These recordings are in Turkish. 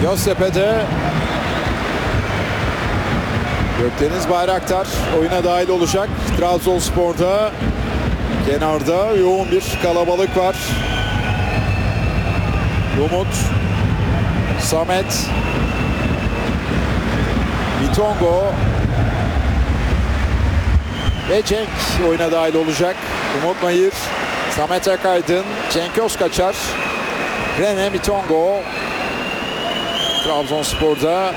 Göztepe'de Gökdeniz Bayraktar oyuna dahil olacak. Trabzonspor'da kenarda yoğun bir kalabalık var. Umut, Samet, Mitongo ve Cenk oyuna dahil olacak. Umut Nayır, Samet Akaydın, Cenk Özkaçar, Rene Mitongo. Trabzonspor'da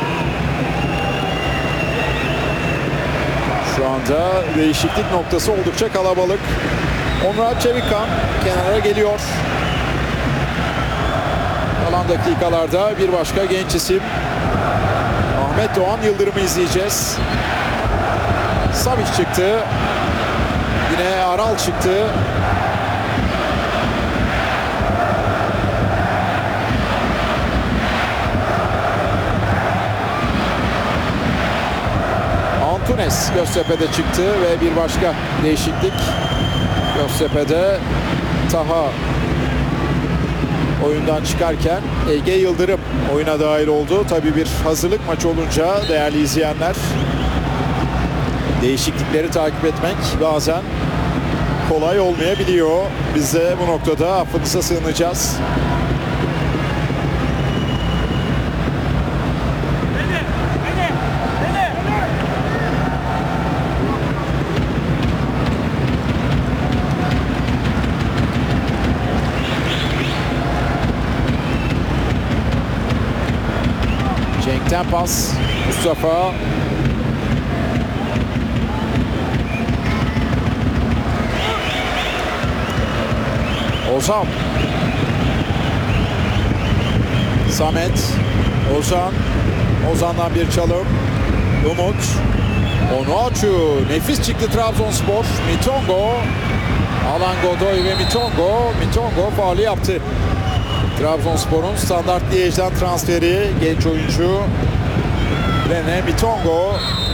şu anda değişiklik noktası oldukça kalabalık. Onur Çevikkan kenara geliyor. Kalan dakikalarda bir başka genç isim Ahmet Doğan Yıldırım'ı izleyeceğiz. Savic çıktı. Yine Aral çıktı. Antunes Göztepe'de çıktı ve bir başka değişiklik. Göztepe'de Taha oyundan çıkarken Ege Yıldırım oyuna dahil oldu. Tabii bir hazırlık maçı olunca değerli izleyenler, değişiklikleri takip etmek bazen kolay olmayabiliyor. Biz de bu noktada affınıza sığınacağız. Cenk'ten pas. Mustafa. Ozan. Samet. Ozan. Ozan'dan bir çalım. Umut. Onuachu. Nefis çıktı Trabzonspor. Mitongo. Alan Godoy ve Mitongo. Mitongo faulü yaptı. Trabzonspor'un standart Liège'den transferi genç oyuncu Rene Mitongo